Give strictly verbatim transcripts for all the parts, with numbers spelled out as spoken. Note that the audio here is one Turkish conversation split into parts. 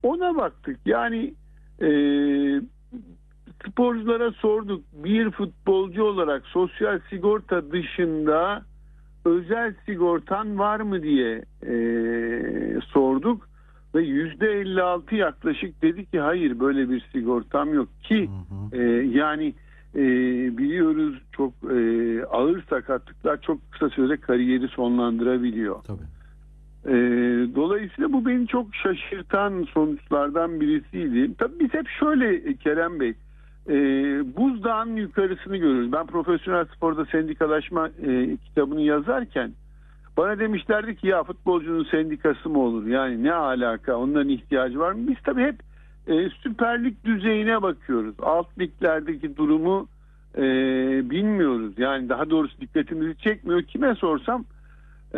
Ona baktık. Yani e, sporculara sorduk. Bir futbolcu olarak sosyal sigorta dışında özel sigortan var mı diye e, sorduk. Ve yüzde elli altı yaklaşık dedi ki hayır, böyle bir sigortam yok ki hı hı. E, yani e, biliyoruz çok e, ağır sakatlıklar çok kısa sürede kariyeri sonlandırabiliyor. Tabii. E, dolayısıyla bu beni çok şaşırtan sonuçlardan birisiydi. Tabii biz hep şöyle Kerem Bey, e, buzdağının yukarısını görürüz. Ben Profesyonel Sporda Sendikalaşma e, kitabını yazarken bana demişlerdi ki ya futbolcunun sendikası mı olur? Yani ne alaka? Onların ihtiyacı var mı? Biz tabii hep e, Süper Lig düzeyine bakıyoruz. Alt liglerdeki durumu e, bilmiyoruz. Yani daha doğrusu dikkatimizi çekmiyor. Kime sorsam e,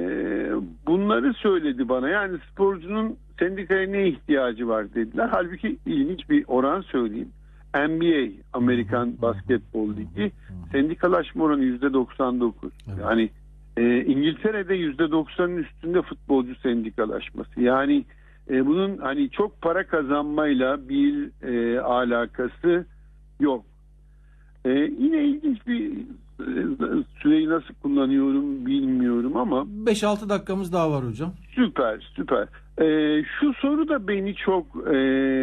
bunları söyledi bana. Yani sporcunun sendikaya ne ihtiyacı var dediler. Halbuki ilginç bir oran söyleyeyim. N B A, Amerikan Basketbol Ligi, sendikalaşma oranı yüzde doksan dokuz. Evet. Yani e, İngiltere'de yüzde doksanın üstünde futbolcu sendikalaşması. Yani e, bunun hani çok para kazanmayla bir e, alakası yok. E, yine ilginç bir e, süreyi nasıl kullanıyorum bilmiyorum ama beş altı dakikamız daha var hocam. Süper, süper. Ee, şu soru da beni çok e,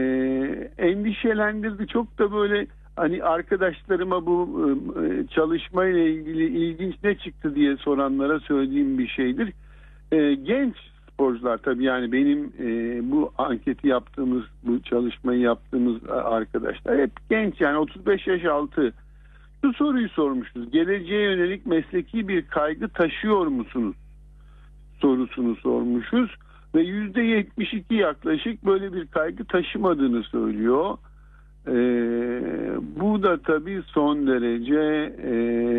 endişelendirdi. Çok da böyle hani arkadaşlarıma bu e, çalışmayla ilgili ilginç ne çıktı diye soranlara söylediğim bir şeydir. E, genç sporcular tabii, yani benim e, bu anketi yaptığımız, bu çalışmayı yaptığımız arkadaşlar hep genç, yani otuz beş yaş altı. Şu soruyu sormuşuz. Geleceğe yönelik mesleki bir kaygı taşıyor musunuz? Sorusunu sormuşuz ve yüzde yetmiş iki yaklaşık böyle bir kaygı taşımadığını söylüyor. Ee, bu da tabii son derece e,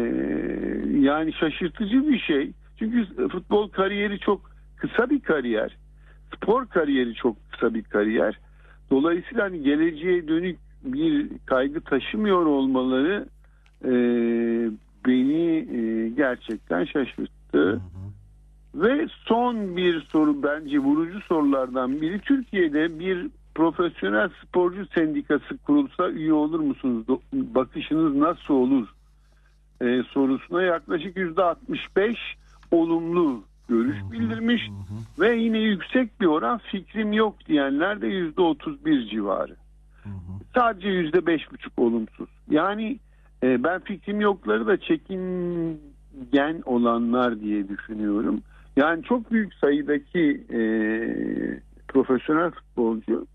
yani şaşırtıcı bir şey. Çünkü futbol kariyeri çok kısa bir kariyer. Spor kariyeri çok kısa bir kariyer. Dolayısıyla hani geleceğe dönük bir kaygı taşımıyor olmaları e, beni e, gerçekten şaşırttı. Hı hı. Ve son bir soru, bence vurucu sorulardan biri. Türkiye'de bir profesyonel sporcu sendikası kurulsa üye olur musunuz? Bakışınız nasıl olur? Ee, sorusuna yaklaşık yüzde altmış beş olumlu görüş bildirmiş. Ve yine yüksek bir oran fikrim yok diyenler de yüzde otuz bir civarı. Sadece yüzde beş buçuk olumsuz. Yani e, ben fikrim yokları da çekingen olanlar diye düşünüyorum. Yani çok büyük sayıdaki e, profesyonel futbolcu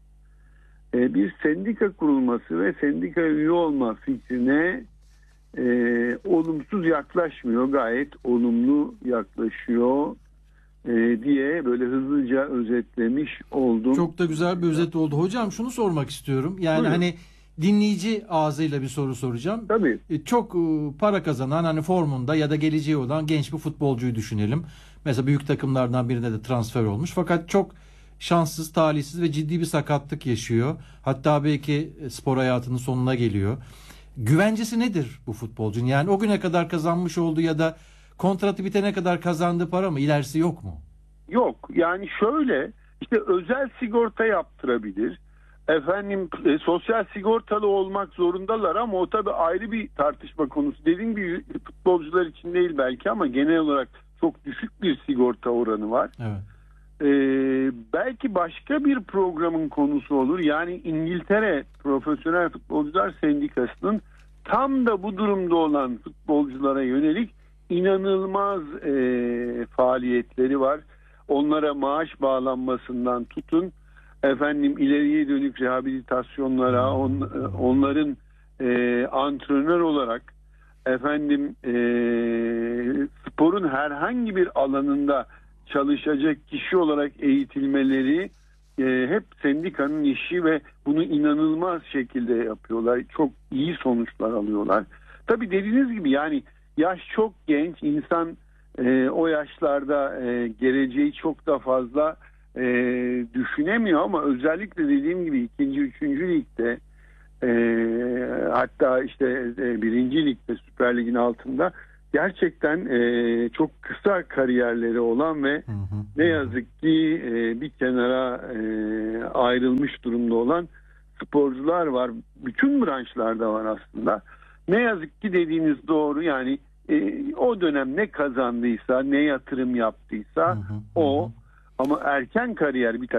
e, bir sendika kurulması ve sendika üye olma fikrine e, olumsuz yaklaşmıyor. Gayet olumlu yaklaşıyor e, diye böyle hızlıca özetlemiş oldum. Çok da güzel bir özet oldu. Hocam şunu sormak istiyorum. Yani Buyurun. Hani dinleyici ağzıyla bir soru soracağım. Tabii. Çok para kazanan, hani formunda ya da geleceği olan genç bir futbolcuyu düşünelim. Mesela büyük takımlardan birine de transfer olmuş. Fakat çok şanssız, talihsiz ve ciddi bir sakatlık yaşıyor. Hatta belki spor hayatının sonuna geliyor. Güvencesi nedir bu futbolcunun? Yani o güne kadar kazanmış olduğu ya da kontratı bitene kadar kazandığı para mı? İlerisi yok mu? Yok. Yani şöyle, işte özel sigorta yaptırabilir. Efendim e, sosyal sigortalı olmak zorundalar ama o tabii ayrı bir tartışma konusu. Dediğim gibi futbolcular için değil belki ama genel olarak çok düşük bir sigorta oranı var. Evet. Ee, belki başka bir programın konusu olur. Yani İngiltere Profesyonel Futbolcular Sendikası'nın tam da bu durumda olan futbolculara yönelik inanılmaz e, faaliyetleri var. Onlara maaş bağlanmasından tutun, efendim ileriye dönük rehabilitasyonlara, on, onların e, antrenör olarak, efendim e, sporun herhangi bir alanında çalışacak kişi olarak eğitilmeleri e, hep sendikanın işi ve bunu inanılmaz şekilde yapıyorlar. Çok iyi sonuçlar alıyorlar. Tabii dediğiniz gibi yani yaş çok genç. İnsan e, o yaşlarda e, geleceği çok da fazla e, düşünemiyor ama özellikle dediğim gibi ikinci, üçüncü ligde e, hatta işte e, birinci ligde, Süper Lig'in altında gerçekten e, çok kısa kariyerleri olan ve Hı hı. ne yazık ki e, bir kenara e, ayrılmış durumda olan sporcular var. Bütün branşlarda var aslında. Ne yazık ki dediğiniz doğru, yani e, o dönem ne kazandıysa, ne yatırım yaptıysa Hı hı. o, ama erken kariyer bir